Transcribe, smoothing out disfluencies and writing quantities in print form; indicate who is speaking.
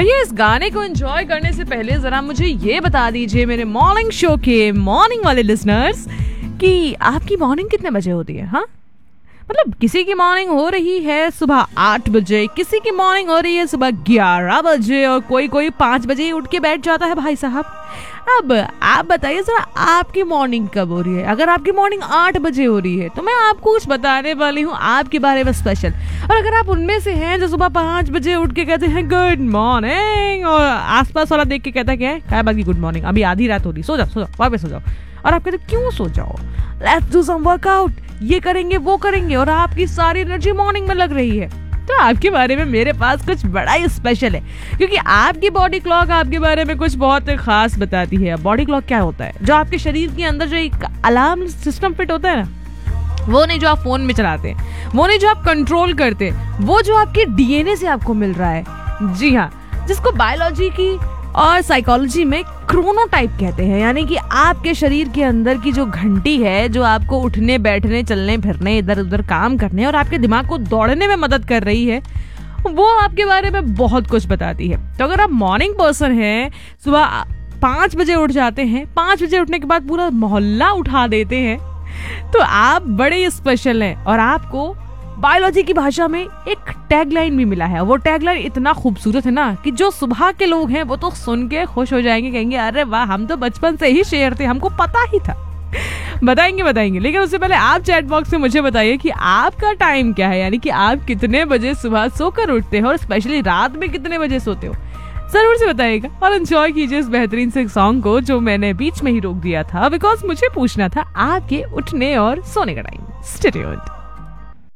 Speaker 1: भैया इस गाने को एंजॉय करने से पहले जरा मुझे ये बता दीजिए मेरे मॉर्निंग शो के मॉर्निंग वाले लिसनर्स कि आपकी मॉर्निंग कितने बजे होती है? हाँ, मतलब किसी की मॉर्निंग हो रही है सुबह 8 बजे, किसी की मॉर्निंग हो रही है सुबह 11 बजे और कोई 5 बजे ही उठ के बैठ जाता है भाई साहब। अब आप बताइए जरा आपकी मॉर्निंग कब हो रही है? अगर आपकी मॉर्निंग 8 बजे हो रही है तो मैं आपको कुछ बताने वाली हूँ आपके बारे में स्पेशल। और अगर आप उनमें से हैं जो सुबह 5 बजे उठ के कहते हैं गुड मॉर्निंग और आसपास वाला देख के कहता क्या है, क्या बात की गुड मॉर्निंग, अभी आधी रात हो रही, सो जाओ वापस सो जाओ, और आप कहते क्यों सो जाओ, लेट्स डू सम वर्कआउट, ये करेंगे वो करेंगे, और आपकी सारी एनर्जी मॉर्निंग में लग रही है, तो आपके बारे में मेरे पास कुछ बड़ा ही स्पेशल है, क्योंकि आपकी बॉडी क्लॉक आपके बारे में कुछ बहुत खास बताती है। बॉडी क्लॉक क्या होता है? जो आपके शरीर के अंदर जो एक अलार्म सिस्टम फिट होता है ना, वो नहीं जो आप फोन में चलाते हैं, वो नहीं जो आप कंट्रोल करते, वो जो आपके डीएनए से आपको मिल रहा है। जी हाँ, जिसको बायोलॉजी की और साइकोलॉजी में क्रोनोटाइप कहते हैं, यानी कि आपके शरीर के अंदर की जो घंटी है जो आपको उठने बैठने चलने फिरने इधर उधर काम करने और आपके दिमाग को दौड़ने में मदद कर रही है, वो आपके बारे में बहुत कुछ बताती है। तो अगर आप मॉर्निंग पर्सन हैं, सुबह 5 बजे उठ जाते हैं, 5 बजे उठने के बाद पूरा मोहल्ला उठा देते हैं, तो आप बड़े स्पेशल हैं। और आपको बायोलॉजी की भाषा में एक टैगलाइन भी मिला है। वो टैगलाइन इतना खूबसूरत है ना कि जो सुबह के लोग हैं वो तो सुन के खुश हो जाएंगे, कहेंगे अरे वाह, हम तो बचपन से ही शेर थे, हमको पता ही था। बताएंगे, लेकिन उससे पहले आप चैट बॉक्स में मुझे बताइए कि आपका टाइम क्या है, यानी कि आप कितने बजे सुबह सोकर उठते हो और स्पेशली रात में कितने बजे सोते हो, जरूर से बताइएगा। और एंजॉय कीजिए इस बेहतरीन से सॉन्ग को जो मैंने बीच में ही रोक दिया था, बिकॉज मुझे पूछना था आपके उठने और सोने का टाइम। Stay tuned.